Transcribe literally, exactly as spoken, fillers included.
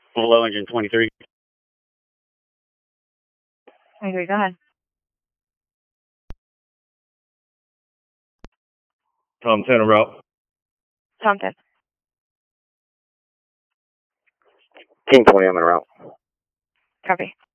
Low engine twenty-three. twenty-three, go ahead. Tom ten route. Tom ten. King twenty on the route. Copy.